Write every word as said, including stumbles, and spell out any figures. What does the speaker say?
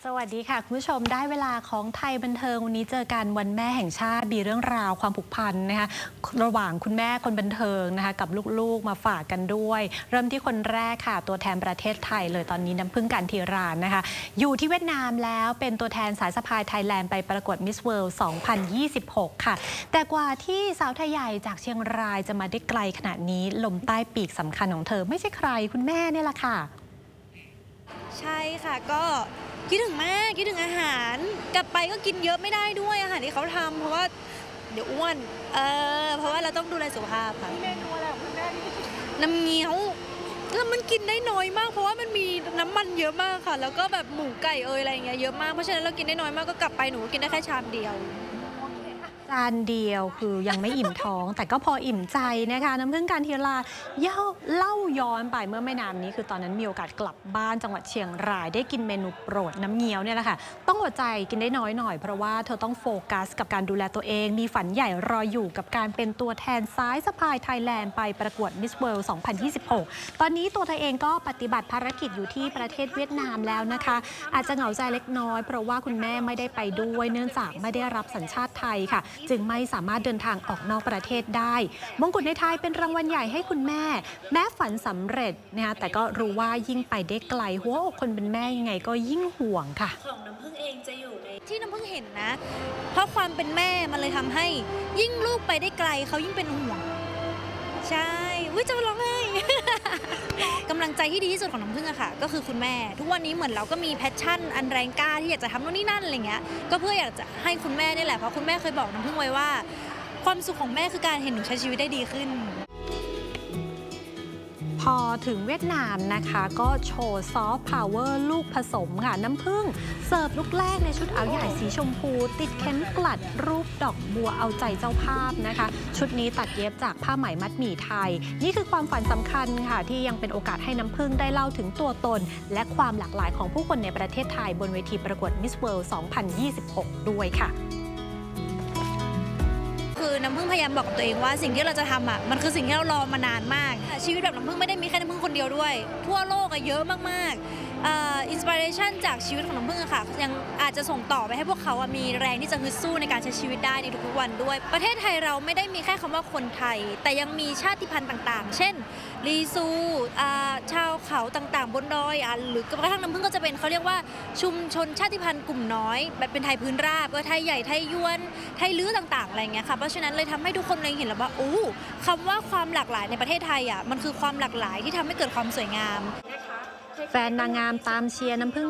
สวัสดีค่ะคุณผู้ชมได้เวลาของไทยบันเทิงวันนี้เจอกันวันแม่แห่งชาติมีเรื่องราวความผูกพันนะคะระหว่างคุณแม่คนบันเทิงนะคะกับลูกๆมาฝากกันด้วยเริ่มที่คนแรกค่ะตัวแทนประเทศไทยเลยตอนนี้น้ำพึ่งกันทีรานนะคะอยู่ที่เวียดนามแล้วเป็นตัวแทนสายสะพายไทยแลนด์ไปประกวดมิสเวิลด์ สองพันยี่สิบหก ค่ะแต่กว่าที่สาวไทยใหญ่จากเชียงรายจะมาได้ไกลขนาดนี้ลมใต้ปีกสำคัญของเธอไม่ใช่ใครคุณแม่เนี่ยแหละค่ะใช่ค่ะก็คิดถึงมากคิดถึงอาหารกลับไปก็กินเยอะไม่ได้ด้วยอาหารที่เขาทำเพราะว่าเดี๋ยวอ้วนเออเพราะว่าเราต้องดูแลสุขภาพค่ะเมนูอะไรของคุณแม่ที่น้ำเงี้ยวแล้วมันกินได้น้อยมากเพราะว่ามันมีน้ำมันเยอะมากค่ะแล้วก็แบบหมูไก่เอยอะไรอย่างเงี้ยเยอะมากเพราะฉะนั้นเรากินได้น้อยมากก็กลับไปหนูกินได้แค่ชามเดียวจานเดียวคือยังไม่อิ่มท้อง แต่ก็พออิ่มใจนะคะน้ำพึ่งการทีราเล่าเล่าย้อนไปเมื่อไม่นานนี้คือตอนนั้นมีโอกาสกลับบ้านจังหวัดเชียงรายได้กินเมนูโปรดน้ำเงี้ยวเนี่ยแหละค่ะต้องอดใจกินได้น้อยหน่อยเพราะว่าเธอต้องโฟกัสกับการดูแลตัวเองมีฝันใหญ่รออยู่กับการเป็นตัวแทนซ้ายสะพายไทยแลนด์ไปประกวดมิสเวิลด์ สองพันยี่สิบหก ตอนนี้ตัวเธอเองก็ปฏิบัติภารกิจอยู่ที่ประเทศเวียดนามแล้วนะคะอาจจะเหงาใจเล็กน้อยเพราะว่าคุณแม่ไม่ได้ไปด้วยเนื่องจากไม่ได้รับสัญชาติไทยค่ะจึงไม่สามารถเดินทางออกนอกประเทศได้มงกุฎในไทยเป็นรางวัลใหญ่ให้คุณแม่แม้ฝันสำเร็จนะคะแต่ก็รู้ว่ายิ่งไปได้ไกลหัวอกคนเป็นแม่ยังไงก็ยิ่งห่วงค่ะของน้ำพึ่งเองจะอยู่ในที่น้ำพึ่งเห็นนะเพราะความเป็นแม่มันเลยทำให้ยิ่งลูกไปได้ไกลเขายิ่งเป็นห่วงใช่วิจะร้องไห้ กำลังใจที่ดีที่สุดของน้ำพึ่งอะค่ะก็คือคุณแม่ทุกวันนี้เหมือนเราก็มีแพชชั่นอันแรงกล้าที่อยากจะทำโน่นนี่นั่นอะไรเงี้ยก็เพื่ออยากจะให้คุณแม่นี่แหละเพราะคุณแม่เคยบอกน้ำพึ่งไว้ว่าความสุขของแม่คือการเห็นหนูใช้ชีวิตได้ดีขึ้นพอถึงเวียดนามนะคะก็โชว์ซอฟต์พาวเวอร์ลูกผสมค่ะน้ำผึ้งเสิร์ฟลูกแรกในชุดเอาใหญ่สีชมพูติดเข็มกลัดรูปดอกบัวเอาใจเจ้าภาพนะคะชุดนี้ตัดเย็บจากผ้าไหมมัดหมี่ไทยนี่คือความฝันสำคัญค่ะที่ยังเป็นโอกาสให้น้ำผึ้งได้เล่าถึงตัวตนและความหลากหลายของผู้คนในประเทศไทยบนเวทีประกวดมิสเวิลด์ สองพันยี่สิบหก ด้วยค่ะคือน้ำพึ่งพยายามบอกกับตัวเองว่าสิ่งที่เราจะทำอ่ะมันคือสิ่งที่เรารอมานานมากชีวิตแบบน้ำพึ่งไม่ได้มีแค่น้ำพึ่งคนเดียวด้วยทั่วโลกอะเยอะมากๆอินสปิเรชันจากชีวิตของน้ำพึ่งอะค่ะยังอาจจะส่งต่อไปให้พวกเขาอะมีแรงที่จะฮึดสู้ในการใช้ชีวิตได้ในทุกๆวันด้วยประเทศไทยเราไม่ได้มีแค่คำว่าคนไทยแต่ยังมีชาติพันธุ์ต่างๆเช่นลีซูชาวเขาต่างๆบนดอยหรือกระทั่งน้ำพึ่งก็จะเป็นเขาเรียกว่าชุมชนชาติพันธุ์กลุ่มน้อยแบบเป็นไทยพื้นราบก็ไทยใหญ่ไทยยวนไทยลื้อต่างๆอะไรเงี้ยค่ะเพราะฉะนั้นเลยทำให้ทุกคนเลยเห็นแล้วว่าโอ้คำว่าความหลากหลายในประเทศไทยอ่ะมันคือความหลากหลายที่ทำให้เกิดความสวยงามแฟนนางงามตามเชียร์น้ำผึ้ง